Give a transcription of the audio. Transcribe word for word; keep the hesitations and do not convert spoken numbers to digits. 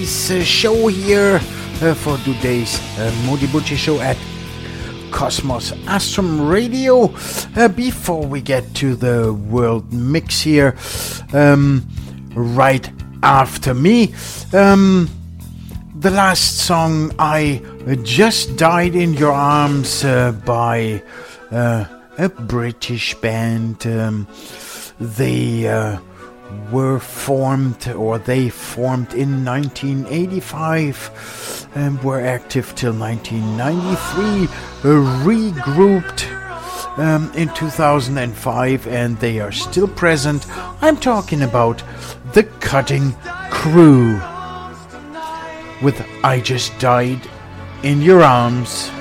today's uh, show here, uh, for today's uh, Modi Butchie show at Cosmos Astrum Radio. Uh, before we get to the world mix here, um, right after me, um, the last song, I Just Died in Your Arms, uh, by uh, a British band. Um, they uh, were formed, or they formed in nineteen eighty-five and were active till nineteen ninety-three, uh, regrouped um, in two thousand five, and they are still present. I'm talking about the Cutting Crew with I Just Died in Your Arms.